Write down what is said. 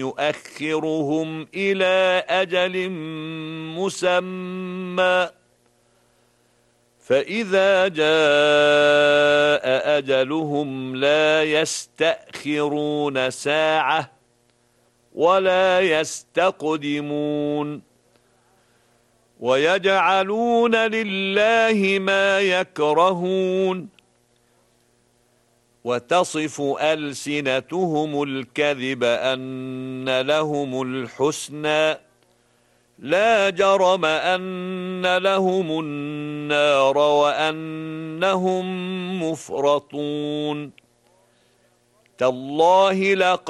يؤخرهم إلى أجل مسمى فإذا جاء أجلهم لا يستأخرون ساعة ولا يستقدمون ويجعلون لله ما يكرهون وتصف ألسنتهم الكذب أن لهم الحسنى لا جرم أن لهم النار وأنهم مفرطون تالله لقد